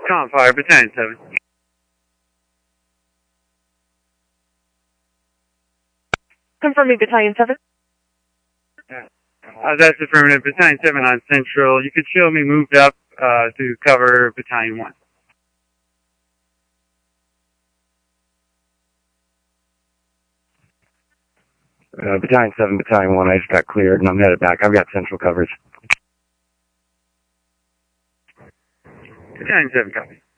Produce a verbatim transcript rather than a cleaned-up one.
Column Fire, Battalion seven. Confirming Battalion seven. Yeah. Uh, that's affirmative. Battalion seven on Central. You could show me moved up uh, to cover Battalion one. Uh, Battalion seven, Battalion one, I just got cleared and I'm headed back. I've got Central coverage. Battalion seven, copy.